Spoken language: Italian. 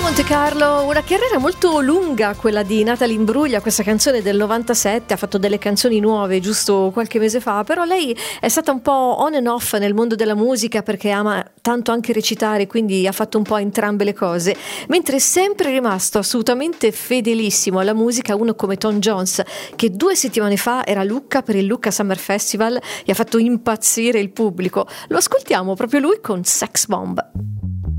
Monte Carlo, una carriera molto lunga quella di Natalie Imbruglia, questa canzone del 97, ha fatto delle canzoni nuove giusto qualche mese fa, però lei è stata un po' on and off nel mondo della musica perché ama tanto anche recitare, quindi ha fatto un po' entrambe le cose, mentre è sempre rimasto assolutamente fedelissimo alla musica uno come Tom Jones, che 2 settimane fa era a Lucca per il Lucca Summer Festival e ha fatto impazzire il pubblico. Lo ascoltiamo proprio lui con Sex Bomb.